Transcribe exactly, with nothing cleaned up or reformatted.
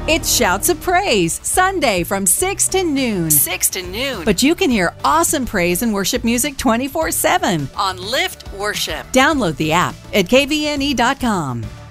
It's Shouts of Praise, Sunday from six to noon. six to noon. But you can hear awesome praise and worship music twenty-four seven on Lift Worship. Download the app at K V N E dot com.